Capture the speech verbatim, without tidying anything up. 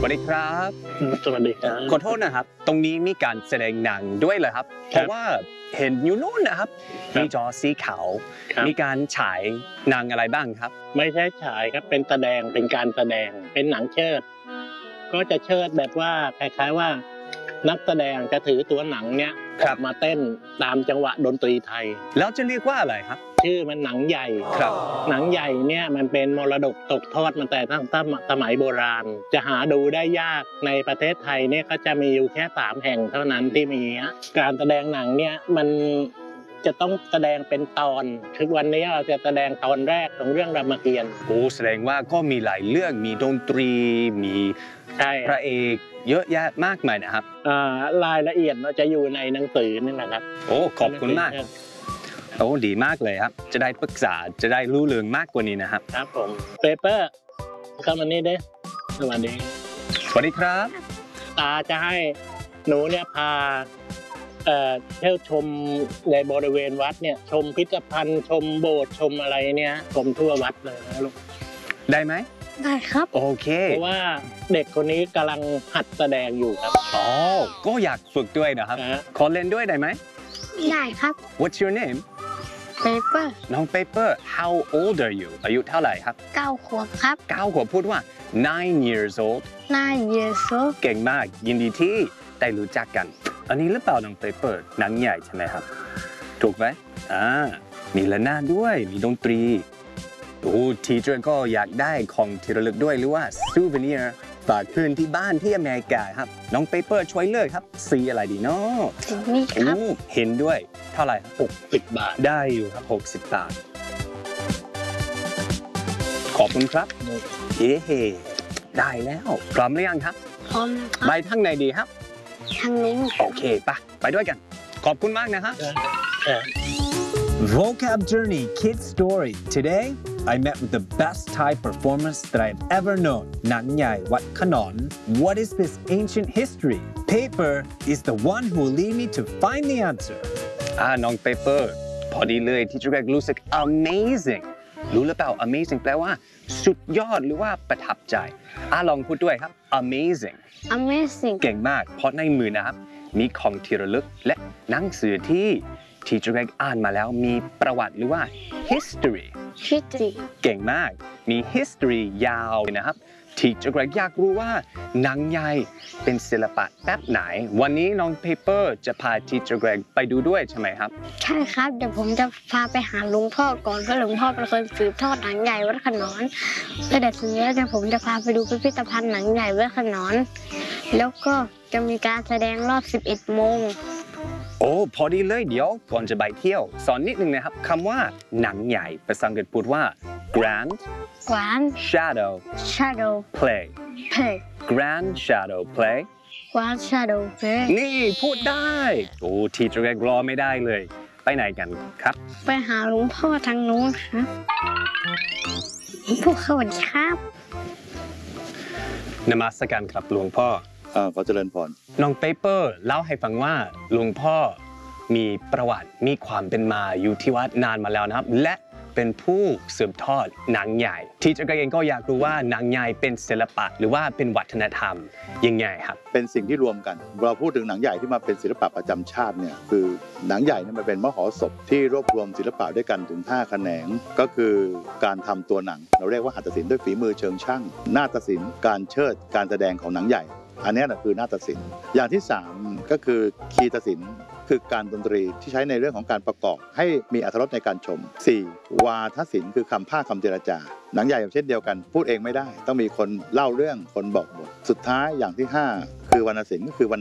วัสดีครับสวัสดีครับขอโทษนะครับตรงนี้มีการแสดงหนังด้วยเหรอครับเพราะว่าเห็นอยู่นู่นนะครับมีจอสีขาวมีการฉายหนังอะไรบ้างครับไม่ใช่ฉายครับเป็นแสดงเป็นการแสดงเป็นหนังเชิดก็จะเชิดแบบว่าคล้ายๆว่านักแสดงจะถือตัวหนังเนี้ยมาเต้นตามจังหวะดนตรีไทยแล้วจะเรียกว่าอะไรครับชื่อมันหนังใหญ่ครับหนังใหญ่เนี่ยมันเป็นมรดกตกทอดมาแต่ตั้งแต่สมัยโบราณจะหาดูได้ยากในประเทศไทยเนี่ยก็จะมีอยู่แค่สามแห่งเท่านั้นที่มีการแสดงหนังเนี่ยมันจะต้องแสดงเป็นตอนทุกวันนี้เราจะแสดงตอนแรกของเรื่องรามเกียรติ์โอ้แสดงว่าก็มีหลายเรื่องมีดนตรีมีพระเอกเยอะแยะมากมายนะครับรายละเอียดเราจะอยู่ในหนังสือนี่แหละครับโอ้ขอบคุณมากโอ้ดีมากเลยครับจะได้ปรึกษาจะได้รู้เรื่องมากกว่านี้นะครับครับผมเปเปอร์เข้ามานี่เด้สวัสดีสวัสดีครับตาจะให้หนูเนี่ยพาเอ่อเที่ยวชมในบริเวณวัดเนี่ยชมพิพิธภัณฑ์ชมโบสถ์ชมอะไรเนี่ยชมทั่ววัดเลยนะลูกได้ไหมได้ครับโอเคเพราะว่าเด็กคนนี้กำลังหัดแสดงอยู่ครับอ๋อก็อยากฝึกด้วยนะครับขอเล่นด้วยได้ไหมได้ครับ What's your name Paper น้อง Paper How old are you อายุเท่าไหร่ครับเก้าขวบครับเก้าขวบพูดว่า nine years old nine years old เก่งมากยินดีที่ได้รู้จักกันอันนี้หรือเปล่าน้อง Paper หนังใหญ่ใช่ไหมครับถูกไหมอ่ามีระนาดด้วยมีดนตรีโอ้ทีเจอร์ก็อยากได้ของที่ระลึกด้วยหรือว่า souvenir ฝากคืนที่บ้านที่อเมริกาครับน้อง Paper ช่วยเลือกครับสีอะไรดีเนาะสีนี้ครับเห็นด้วยเท่าไหร่หกสิบบาทได้อยู่ครับหกสิบบาทขอบคุณครับเย้ได้แล้วพร้อมหรือยังครับพร้อมครับไปทางไหนดีครับทางนี้โอเคปะไปด้วยกันขอบคุณมากนะครับ Vocab Journey Kids Story Today I met with the best Thai performers that I've ever known หนังใหญ่วัดขนอน What is this ancient history? Paper is the one who will lead me to find the answer อ่าน้อง Paper พอดีเลยที่จะเรียกรู้สึก amazing รู้หรือเปล่า amazing แปลว่าสุดยอดหรือว่าประทับใจอ่าลองพูดด้วยครับ amazing amazing เก่งมากเพราะในมือนะครับมีของที่ระลึกและหนังสือที่ที่จะเรียกอ่านมาแล้วมีประวัติหรือว่า history history เก่งมากมี history ยาวเลยนะครับที่จะเรียกอยากรู้ว่าหนังใหญ่เป็นศิลปะแบบไหนวันนี้น้อง Paper จะพาที่จะเรียกไปดูด้วยใช่ไหมครับใช่ครับเดี๋ยวผมจะพาไปหาหลวงพ่อก่อนเพราะหลวงพ่อเป็นคนสืบทอดหนังใหญ่วัดขนอนแล้วเดี๋ยวทีนี้เดี๋ยวผมจะพาไปดูพิพิธภัณฑ์หนังใหญ่วัดขนอนแล้วก็จะมีการแสดงรอบสิบเอ็ดโมงโอ้พอดีเลยเดี๋ยวก่อนจะไปเที่ยวสอนนิดนึงนะครับคำว่าหนังใหญ่ภาษาอังกฤษพูดว่า grand grand shadow shadow play play grand shadow play grand shadow play นี่พูดได้โอ้ทีจะเรียกรอไม่ได้เลยไปไหนกันครับไปหาหลวงพ่อทางนู้นครับหลวงพ่อสวัสดีครับนมัสการครับหลวงพ่ออ่าขอเจริญพรน้อง Paper เล่าให้ฟังว่าหลวงพ่อมีประวัติมีความเป็นมาอยู่ที่วัดนานมาแล้วนะครับและเป็นผู้สืบทอดหนังใหญ่ที่เจ้าเองก็อยากรู้ว่าหนังใหญ่เป็นศิลปะหรือว่าเป็นวัฒนธรรมยังไงครับเป็นสิ่งที่รวมกันเราพูดถึงหนังใหญ่ที่มาเป็นศิลปะประจำชาติเนี่ยคือหนังใหญ่เนี่ยมันเป็นมหรสพที่รวบรวมศิลปะด้วยกันถึงห้าแขนงก็คือการทำตัวหนังเราเรียกว่าหัตถศิลป์ด้วยฝีมือเชิงช่างนาฏศิลป์การเชิดการแสดงของหนังใหญ่อันนี้นะคือนาฏศิลป์อย่างที่สามก็คือคีตศิลป์คือการดนตรีที่ใช้ในเรื่องของการประกอบให้มีอรรถรสในการชมสี่วาทศิลป์คือคำภาคคำเจรจาหนังใหญ่เช่นเดียวกันพูดเองไม่ได้ต้องมีคนเล่าเรื่องคนบอกบทสุดท้ายอย่างที่ห้าคือวรรณศิลป์ก็คือ